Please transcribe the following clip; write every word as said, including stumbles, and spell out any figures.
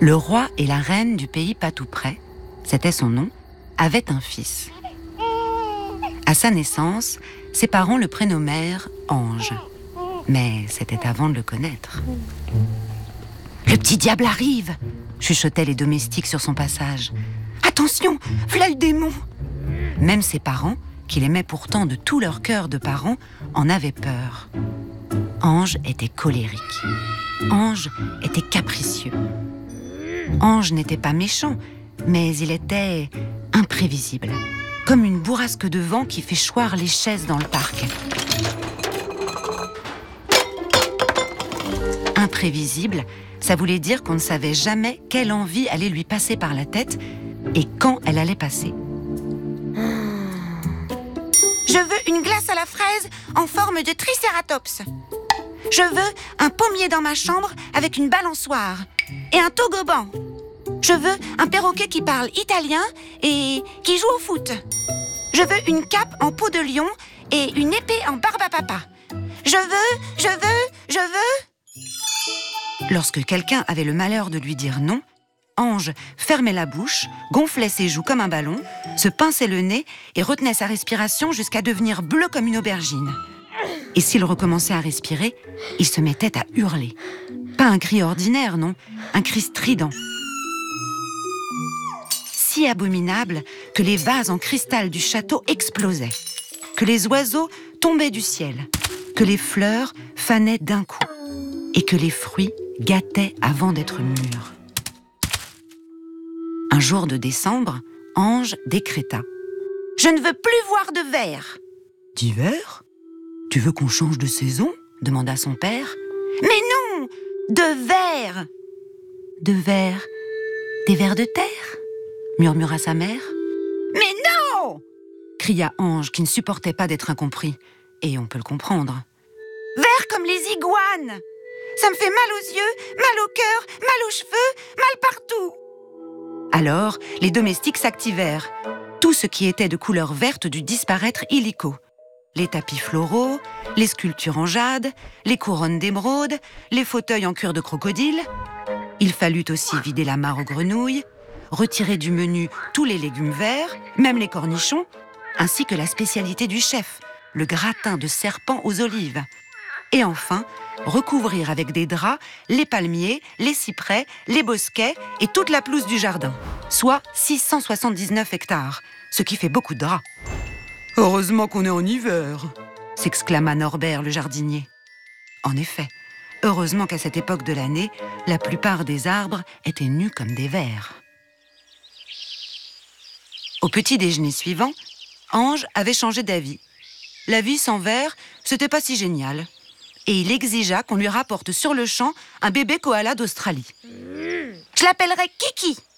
Le roi et la reine du pays pas tout près, c'était son nom, avaient un fils. À sa naissance, ses parents le prénommèrent Ange. Mais c'était avant de le connaître. « Le petit diable arrive !» chuchotaient les domestiques sur son passage. « Attention, v'là le démon !» Même ses parents, qui l'aimaient pourtant de tout leur cœur de parents, en avaient peur. Ange était colérique. Ange était capricieux. Ange n'était pas méchant, mais il était imprévisible, comme une bourrasque de vent qui fait choir les chaises dans le parc. Imprévisible, ça voulait dire qu'on ne savait jamais quelle envie allait lui passer par la tête et quand elle allait passer. Je veux une glace à la fraise en forme de tricératops. Je veux un pommier dans ma chambre avec une balançoire et un toboggan. Je veux un perroquet qui parle italien et qui joue au foot. Je veux une cape en peau de lion et une épée en barbe à papa. Je veux, je veux, je veux... Lorsque quelqu'un avait le malheur de lui dire non, Ange fermait la bouche, gonflait ses joues comme un ballon, se pinçait le nez et retenait sa respiration jusqu'à devenir bleu comme une aubergine. Et s'il recommençait à respirer, il se mettait à hurler. Pas un cri ordinaire, non, un cri strident. Si abominable que les vases en cristal du château explosaient, que les oiseaux tombaient du ciel, que les fleurs fanaient d'un coup et que les fruits gâtaient avant d'être mûrs. Un jour de décembre, Ange décréta « Je ne veux plus voir de verre !»« D'hiver ? Tu veux qu'on change de saison ?» demanda son père. « Mais non ! De verre !»« De verre ? Des vers de terre ?» murmura sa mère. « Mais non !» cria Ange qui ne supportait pas d'être incompris. Et on peut le comprendre. « Vert comme les iguanes ! Ça me fait mal aux yeux, mal au cœur, mal aux cheveux, mal partout !» Alors, les domestiques s'activèrent. Tout ce qui était de couleur verte dut disparaître illico. Les tapis floraux, les sculptures en jade, les couronnes d'émeraude, les fauteuils en cuir de crocodile. Il fallut aussi vider la mare aux grenouilles, retirer du menu tous les légumes verts, même les cornichons, ainsi que la spécialité du chef, le gratin de serpent aux olives. Et enfin, recouvrir avec des draps les palmiers, les cyprès, les bosquets et toute la pelouse du jardin, soit six cent soixante-dix-neuf hectares, ce qui fait beaucoup de draps. « Heureusement qu'on est en hiver !» s'exclama Norbert le jardinier. En effet, heureusement qu'à cette époque de l'année, la plupart des arbres étaient nus comme des vers. Au petit déjeuner suivant, Ange avait changé d'avis. La vie sans verre, c'était pas si génial. Et il exigea qu'on lui rapporte sur le champ un bébé koala d'Australie. Je l'appellerai Kiki.